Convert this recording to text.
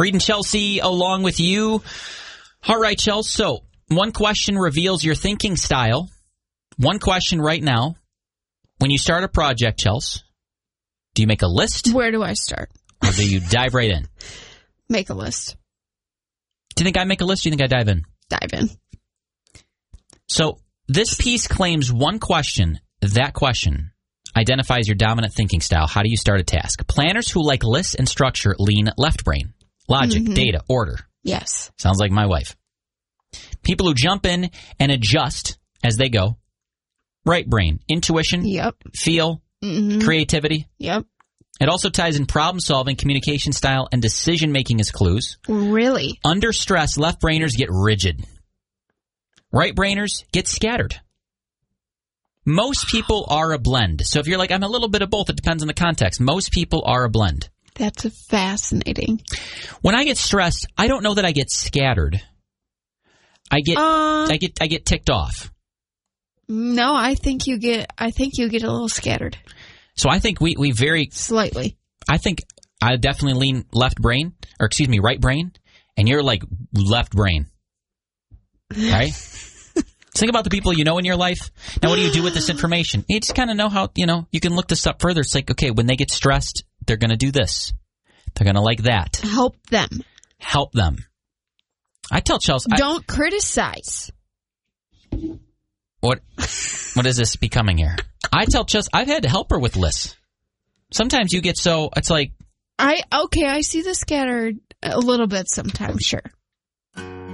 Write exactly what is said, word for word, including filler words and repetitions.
Reed and Chelsea along with you. All right, Chelsea. So one question reveals your thinking style. One question right now. When you start a project, Chelsea, do you make a list? Where do I start? Or do you dive right in? Make a list. Do you think I make a list? Or do you think I dive in? Dive in. So this piece claims one question. That question identifies your dominant thinking style. How do you start a task? Planners who like lists and structure lean left brain. Logic, Mm-hmm. data, order. Yes. Sounds like my wife. People who jump in and adjust as they go. Right brain. Intuition. Yep. Feel. Mm-hmm. Creativity. Yep. It also ties in problem solving, communication style, and decision making as clues. Really? Under stress, left brainers get rigid. Right brainers get scattered. Most people are a blend. So if you're like, I'm a little bit of both, it depends on the context. Most people are a blend. That's fascinating. When I get stressed, I don't know that I get scattered. I get Uh, I get I get ticked off. No, I think you get. I think you get a little scattered. So I think we we very Slightly. I think I definitely lean left brain, or excuse me, right brain, and you're like left brain. Right? Think about the people you know in your life. Now, what do you do with this information? You just kind of know how, you know, you can look this up further. It's like, okay, when they get stressed, they're going to do this. They're going to like that. Help them. Help them. I tell Chelsea. I, Don't criticize. what What is this becoming here? I tell Chelsea, I've had to help her with lists. Sometimes you get so, it's like. I Okay, I see the scattered a little bit sometimes, sure.